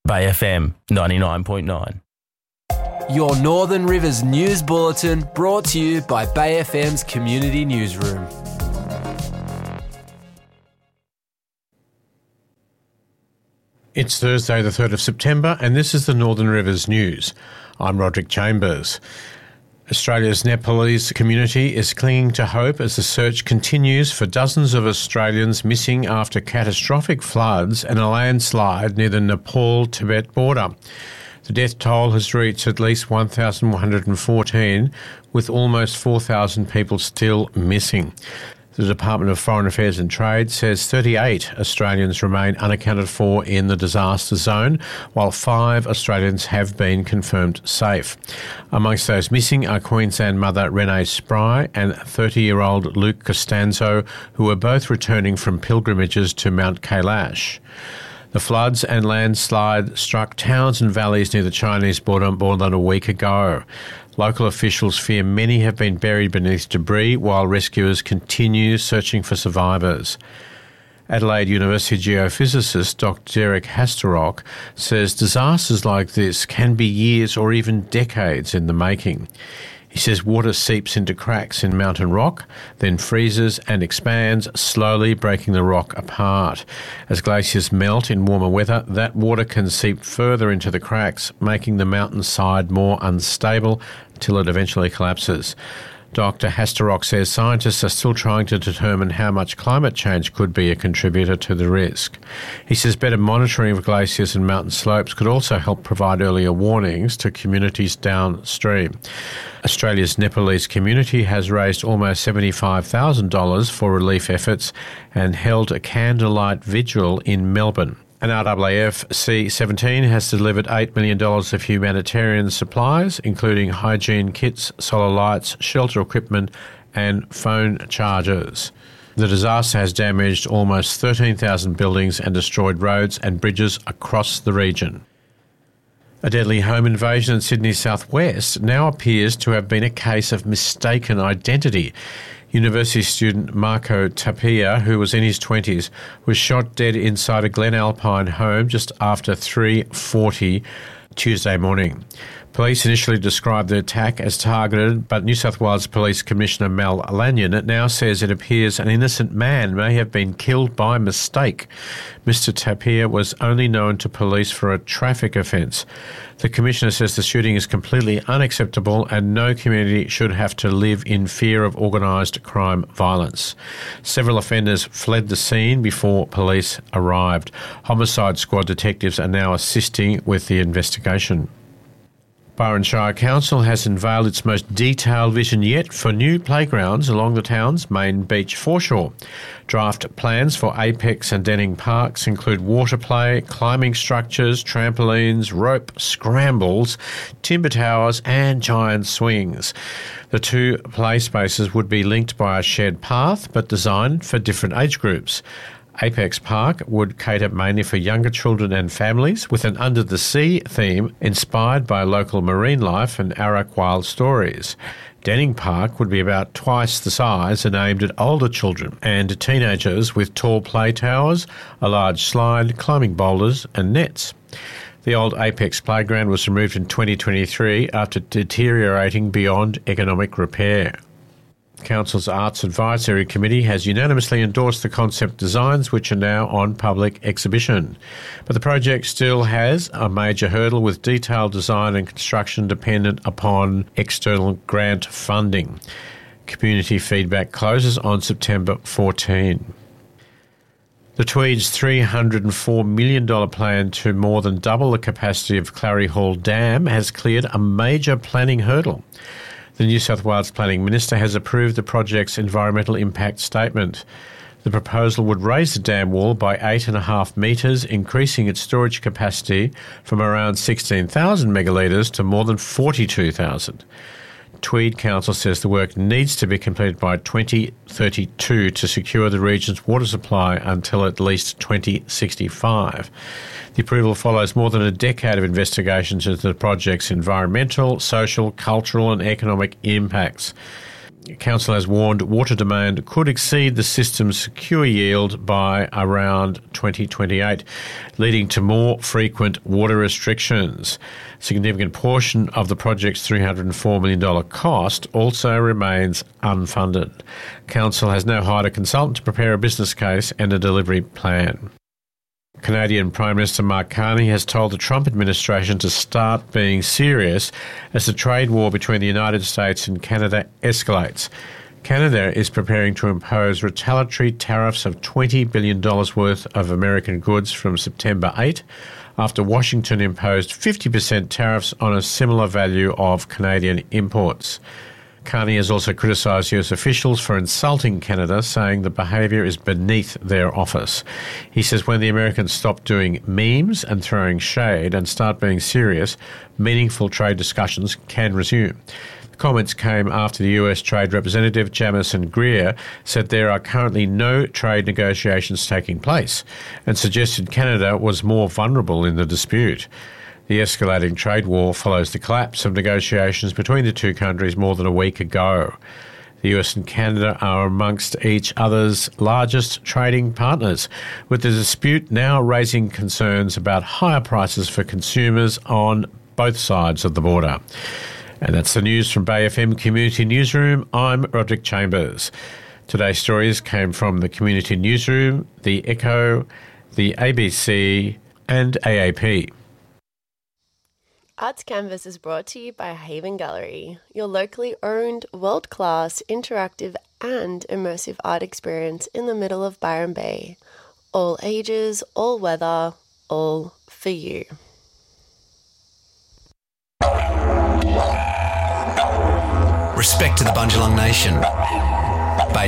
Bay FM 99.9. Your Northern Rivers News Bulletin brought to you by Bay FM's Community Newsroom. It's Thursday the 3rd of September and this is the Northern Rivers News. I'm Roderick Chambers. Australia's Nepalese community is clinging to hope as the search continues for dozens of Australians missing after catastrophic floods and a landslide near the Nepal-Tibet border. The death toll has reached at least 1,114, with almost 4,000 people still missing. The Department of Foreign Affairs and Trade says 38 Australians remain unaccounted for in the disaster zone, while 5 Australians have been confirmed safe. Amongst those missing are Queensland mother Renee Spry and 30-year-old Luke Costanzo, who were both returning from pilgrimages to Mount Kailash. The floods and landslide struck towns and valleys near the Chinese border more than a week ago. Local officials fear many have been buried beneath debris while rescuers continue searching for survivors. Adelaide University geophysicist Dr. Derek Hasterrock says disasters like this can be years or even decades in the making. He says water seeps into cracks in mountain rock, then freezes and expands, slowly breaking the rock apart. As glaciers melt in warmer weather, that water can seep further into the cracks, making the mountainside more unstable until it eventually collapses. Dr. Hasterrock says scientists are still trying to determine how much climate change could be a contributor to the risk. He says better monitoring of glaciers and mountain slopes could also help provide earlier warnings to communities downstream. Australia's Nepalese community has raised almost $75,000 for relief efforts and held a candlelight vigil in Melbourne. And RAAF C-17 has delivered $8 million of humanitarian supplies, including hygiene kits, solar lights, shelter equipment and phone chargers. The disaster has damaged almost 13,000 buildings and destroyed roads and bridges across the region. A deadly home invasion in Sydney's southwest now appears to have been a case of mistaken identity. University student Marco Tapia, who was in his 20s, was shot dead inside a Glen Alpine home just after 3:40 Tuesday morning. Police initially described the attack as targeted, but New South Wales Police Commissioner Mal Lanyon now says it appears an innocent man may have been killed by mistake. Mr. Tapia was only known to police for a traffic offence. The Commissioner says the shooting is completely unacceptable and no community should have to live in fear of organised crime violence. Several offenders fled the scene before police arrived. Homicide Squad detectives are now assisting with the investigation. Byron Shire Council has unveiled its most detailed vision yet for new playgrounds along the town's main beach foreshore. Draft plans for Apex and Denning Parks include water play, climbing structures, trampolines, rope scrambles, timber towers and giant swings. The 2 play spaces would be linked by a shared path but designed for different age groups. Apex Park would cater mainly for younger children and families with an under-the-sea theme inspired by local marine life and Arak wild stories. Denning Park would be about twice the size and aimed at older children and teenagers with tall play towers, a large slide, climbing boulders and nets. The old Apex playground was removed in 2023 after deteriorating beyond economic repair. Council's Arts Advisory Committee has unanimously endorsed the concept designs, which are now on public exhibition. But the project still has a major hurdle, with detailed design and construction dependent upon external grant funding. Community feedback closes on September 14. The Tweed's $304 million plan to more than double the capacity of Clarrie Hall Dam has cleared a major planning hurdle. The New South Wales Planning Minister has approved the project's environmental impact statement. The proposal would raise the dam wall by 8.5 metres, increasing its storage capacity from around 16,000 megalitres to more than 42,000. Tweed Council says the work needs to be completed by 2032 to secure the region's water supply until at least 2065. The approval follows more than a decade of investigations into the project's environmental, social, cultural and economic impacts. Council has warned water demand could exceed the system's secure yield by around 2028, leading to more frequent water restrictions. A significant portion of the project's $304 million cost also remains unfunded. Council has now hired a consultant to prepare a business case and a delivery plan. Canadian Prime Minister Mark Carney has told the Trump administration to start being serious as the trade war between the United States and Canada escalates. Canada is preparing to impose retaliatory tariffs of $20 billion worth of American goods from September 8, after Washington imposed 50% tariffs on a similar value of Canadian imports. Carney has also criticised US officials for insulting Canada, saying the behaviour is beneath their office. He says when the Americans stop doing memes and throwing shade and start being serious, meaningful trade discussions can resume. The comments came after the US Trade Representative Jamieson Greer said there are currently no trade negotiations taking place and suggested Canada was more vulnerable in the dispute. The escalating trade war follows the collapse of negotiations between the two countries more than a week ago. The US and Canada are amongst each other's largest trading partners, with the dispute now raising concerns about higher prices for consumers on both sides of the border. And that's the news from Bay FM Community Newsroom. I'm Roderick Chambers. Today's stories came from the Community Newsroom, the Echo, the ABC and AAP. Arts Canvas is brought to you by Haven Gallery, your locally owned, world-class, interactive and immersive art experience in the middle of Byron Bay. All ages, all weather, all for you. Respect to the Bundjalung Nation.